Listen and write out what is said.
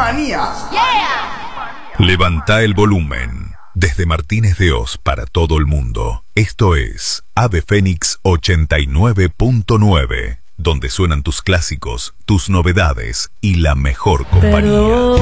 manía. Levanta el volumen. Desde Martínez de Oz para todo el mundo. Esto es Ave Fénix 89.9, donde suenan tus clásicos, tus novedades y la mejor compañía.